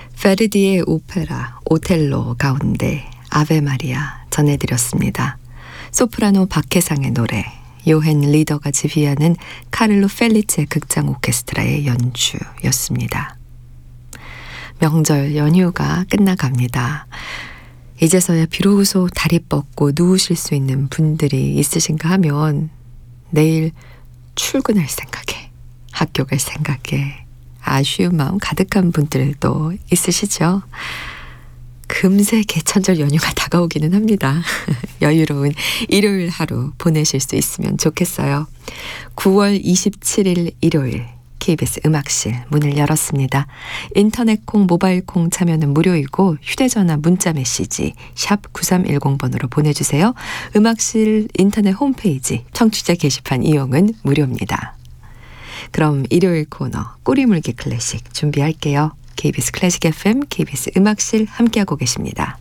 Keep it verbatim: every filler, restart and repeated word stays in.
베르디의 오페라 오텔로 가운데 아베 마리아 전해드렸습니다. 소프라노 박혜상의 노래, 요헨 리더가 지휘하는 카를로 펠리체 극장 오케스트라의 연주였습니다. 명절 연휴가 끝나갑니다. 이제서야 비로소 다리 뻗고 누우실 수 있는 분들이 있으신가 하면 내일 출근할 생각에, 학교 갈 생각에 아쉬운 마음 가득한 분들도 있으시죠? 금세 개천절 연휴가 다가오기는 합니다. 여유로운 일요일 하루 보내실 수 있으면 좋겠어요. 구월 이십칠일 일요일 케이비에스 음악실 문을 열었습니다. 인터넷 콩, 모바일 콩 참여는 무료이고 휴대전화 문자 메시지 샵 구삼일공 번으로 보내주세요. 음악실 인터넷 홈페이지 청취자 게시판 이용은 무료입니다. 그럼 일요일 코너 꼬리물기 클래식 준비할게요. 케이비에스 클래식 에프엠, 케이비에스 음악실 함께하고 계십니다.